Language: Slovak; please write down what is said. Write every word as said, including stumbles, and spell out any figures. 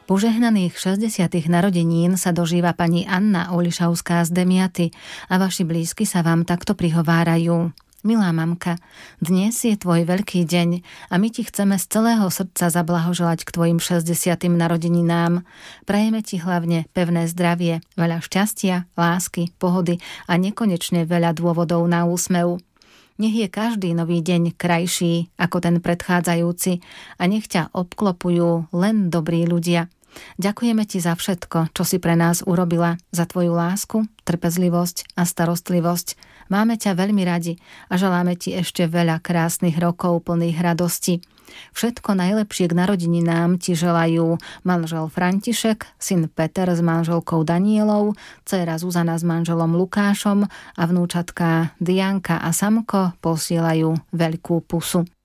Požehnaných šesťdesiatych narodenín sa dožíva pani Anna Olišavská z Demiaty a vaši blízky sa vám takto prihovárajú. Milá mamka, dnes je tvoj veľký deň a my ti chceme z celého srdca zablahoželať k tvojim šesťdesiatym narodeninám. Prajeme ti hlavne pevné zdravie, veľa šťastia, lásky, pohody a nekonečne veľa dôvodov na úsmev. Nech je každý nový deň krajší ako ten predchádzajúci a nech ťa obklopujú len dobrí ľudia. Ďakujeme ti za všetko, čo si pre nás urobila, za tvoju lásku, trpezlivosť a starostlivosť. Máme ťa veľmi radi a želáme ti ešte veľa krásnych rokov plných radosti. Všetko najlepšie k narodeninám ti želajú manžel František, syn Peter s manželkou Danielou, dcéra Zuzana s manželom Lukášom a vnúčatká Dianka a Samko posielajú veľkú pusu.